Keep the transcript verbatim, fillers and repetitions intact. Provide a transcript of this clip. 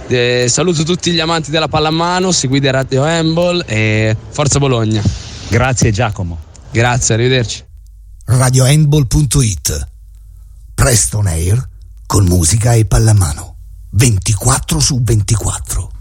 Eh, saluto tutti gli amanti della pallamano, seguite Radio Handball e forza Bologna. Grazie Giacomo. Grazie, arrivederci. radio handball punto it. Presto on air con musica e pallamano ventiquattro su ventiquattro.